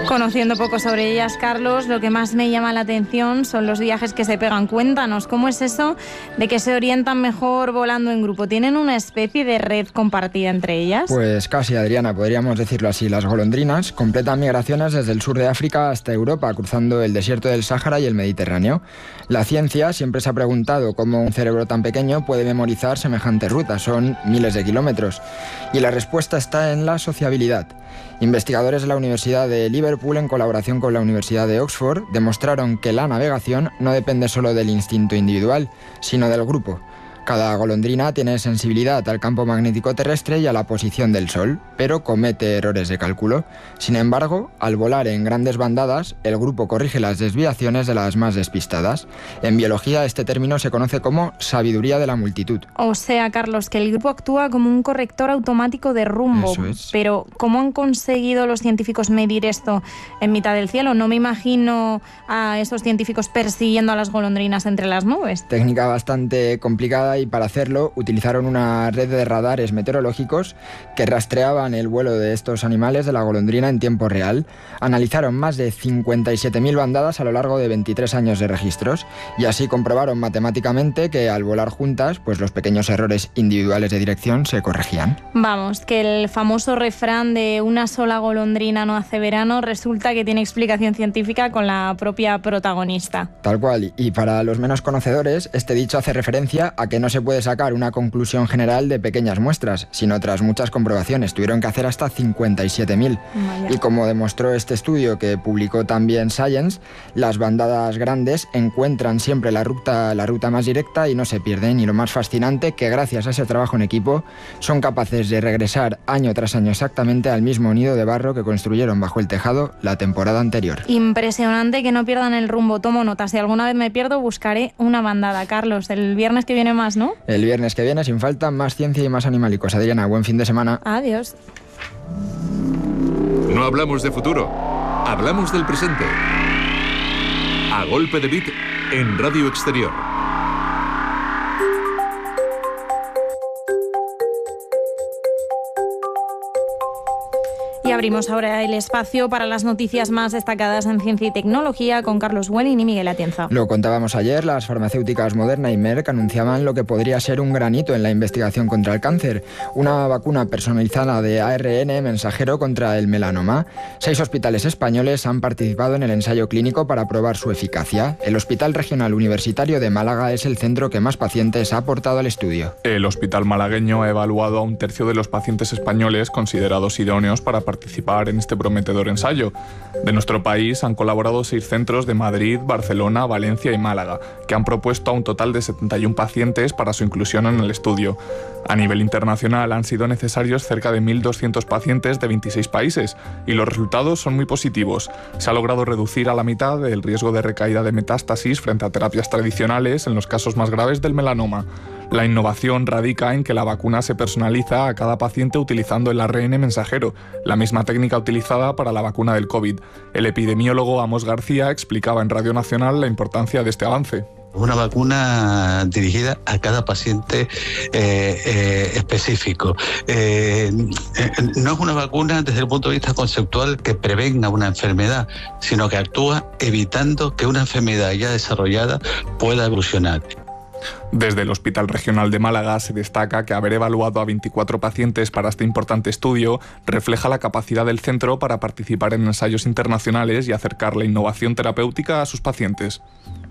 Conociendo poco sobre ellas, Carlos, lo que más me llama la atención son los viajes que se pegan. Cuéntanos, ¿cómo es eso de que se orientan mejor volando en grupo? ¿Tienen una especie de red compartida entre ellas? Pues casi, Adriana, podríamos decirlo así. Las golondrinas completan migraciones desde el sur de África hasta Europa, cruzando el desierto del Sáhara y el Mediterráneo. La ciencia siempre se ha preguntado cómo un cerebro tan pequeño puede memorizar semejantes rutas. Son miles de kilómetros. Y la respuesta está en la sociabilidad. Investigadores de la Universidad de Liverpool, en colaboración con la Universidad de Oxford, demostraron que la navegación no depende solo del instinto individual, sino del grupo. Cada golondrina tiene sensibilidad al campo magnético terrestre y a la posición del Sol, pero comete errores de cálculo. Sin embargo, al volar en grandes bandadas, el grupo corrige las desviaciones de las más despistadas. En biología, este término se conoce como sabiduría de la multitud. O sea, Carlos, que el grupo actúa como un corrector automático de rumbo. Eso es. Pero, ¿cómo han conseguido los científicos medir esto en mitad del cielo? No me imagino a esos científicos persiguiendo a las golondrinas entre las nubes. Técnica bastante complicada, y para hacerlo utilizaron una red de radares meteorológicos que rastreaban el vuelo de estos animales de la golondrina en tiempo real. Analizaron más de 57.000 bandadas a lo largo de 23 años de registros y así comprobaron matemáticamente que al volar juntas, pues los pequeños errores individuales de dirección se corregían. Vamos, que el famoso refrán de una sola golondrina no hace verano resulta que tiene explicación científica con la propia protagonista. Tal cual, y para los menos conocedores, este dicho hace referencia a que no se puede sacar una conclusión general de pequeñas muestras, sino tras muchas comprobaciones. Tuvieron que hacer hasta 57.000. Y como demostró este estudio que publicó también Science, las bandadas grandes encuentran siempre la ruta más directa y no se pierden. Y lo más fascinante, que gracias a ese trabajo en equipo, son capaces de regresar año tras año exactamente al mismo nido de barro que construyeron bajo el tejado la temporada anterior. Impresionante, que no pierdan el rumbo. Tomo nota, si alguna vez me pierdo, buscaré una bandada. Carlos, el viernes que viene más, ¿no? El viernes que viene, sin falta, más ciencia y más animalicos. Adriana, buen fin de semana. Adiós. No hablamos de futuro, hablamos del presente. A golpe de beat en Radio Exterior. Y abrimos ahora el espacio para las noticias más destacadas en ciencia y tecnología con Carlos Welling y Miguel Atienza. Lo contábamos ayer, las farmacéuticas Moderna y Merck anunciaban lo que podría ser un granito en la investigación contra el cáncer, una vacuna personalizada de ARN mensajero contra el melanoma. 6 hospitales españoles han participado en el ensayo clínico para probar su eficacia. El Hospital Regional Universitario de Málaga es el centro que más pacientes ha aportado al estudio. El hospital malagueño ha evaluado a 1/3 de los pacientes españoles considerados idóneos para participar en este prometedor ensayo. De nuestro país han colaborado 6 centros de Madrid, Barcelona, Valencia y Málaga, que han propuesto a un total de 71 pacientes para su inclusión en el estudio. A nivel internacional han sido necesarios cerca de 1.200 pacientes de 26 países y los resultados son muy positivos. Se ha logrado reducir a la mitad el riesgo de recaída de metástasis frente a terapias tradicionales en los casos más graves del melanoma. La innovación radica en que la vacuna se personaliza a cada paciente utilizando el ARN mensajero, la misma técnica utilizada para la vacuna del COVID. El epidemiólogo Amos García explicaba en Radio Nacional la importancia de este avance. Una vacuna dirigida a cada paciente específico. No es una vacuna desde el punto de vista conceptual que prevenga una enfermedad, sino que actúa evitando que una enfermedad ya desarrollada pueda evolucionar. Desde el Hospital Regional de Málaga se destaca que haber evaluado a 24 pacientes para este importante estudio refleja la capacidad del centro para participar en ensayos internacionales y acercar la innovación terapéutica a sus pacientes.